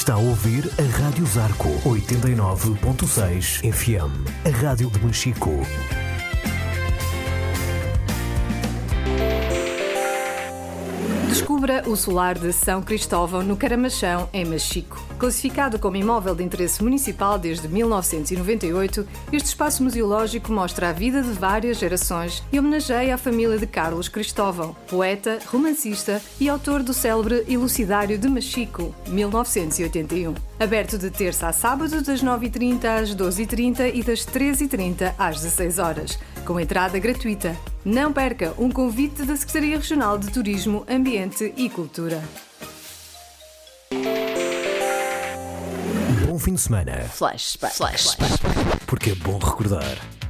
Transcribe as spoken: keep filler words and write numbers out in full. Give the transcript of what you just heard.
Está a ouvir a Rádio Zarco oitenta e nove ponto seis F M, a rádio de Machico. Descubra o solar de São Cristóvão no Caramachão, em Machico. Classificado como imóvel de interesse municipal desde mil novecentos e noventa e oito, este espaço museológico mostra a vida de várias gerações e homenageia a família de Carlos Cristóvão, poeta, romancista e autor do célebre Elucidário de Machico, mil novecentos e oitenta e um. Aberto de terça a sábado, das nove e trinta às doze e trinta e das treze e trinta às dezasseis horas, com entrada gratuita. Não perca um convite da Secretaria Regional de Turismo, Ambiente e Cultura. Bom fim de semana. Flashback. Porque é bom recordar.